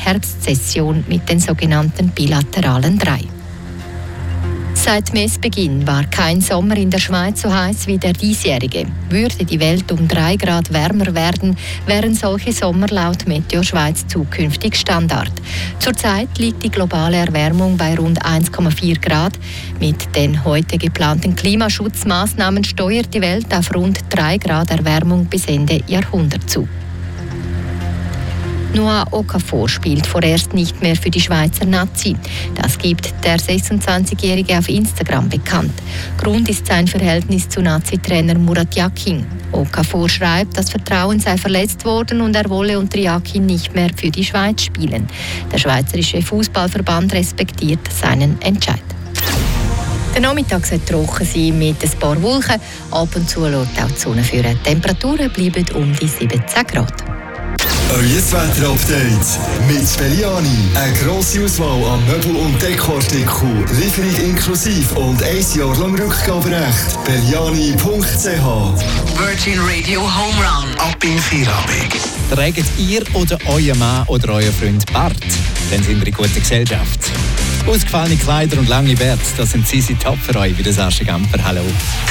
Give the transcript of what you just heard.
Herbstsession mit den sogenannten bilateralen 3. Seit Messbeginn war kein Sommer in der Schweiz so heiß wie der diesjährige. Würde die Welt um 3 Grad wärmer werden, wären solche Sommer laut Meteo Schweiz zukünftig Standard. Zurzeit liegt die globale Erwärmung bei rund 1,4 Grad. Mit den heute geplanten Klimaschutzmaßnahmen steuert die Welt auf rund 3 Grad Erwärmung bis Ende Jahrhundert zu. Noah Okafor spielt vorerst nicht mehr für die Schweizer Nazi. Das gibt der 26-Jährige auf Instagram bekannt. Grund ist sein Verhältnis zu Nazi-Trainer Murat Yakin. Okafor schreibt, das Vertrauen sei verletzt worden und er wolle unter Yakin nicht mehr für die Schweiz spielen. Der Schweizerische Fußballverband respektiert seinen Entscheid. Der Nachmittag soll trocken sein mit ein paar Wolken. Ab und zu lässt auch die Sonne führen. Die Temperaturen bleiben um die 17 Grad. Euer Wetter-Update mit Belliani. Eine grosse Auswahl an Möbel- und Dekoartikeln. Lieferung inklusive und 1 Jahr lang Rückgaberecht. Belliani.ch. Virgin Radio Home Run. Ab in Feierabend. Trägt ihr oder euer Mann oder euer Freund Bart? Dann sind wir in guter Gesellschaft. Ausgefallene Kleider und lange Bärte, das sind Sisi Top für euch, wie das Asche Gamper. Hallo.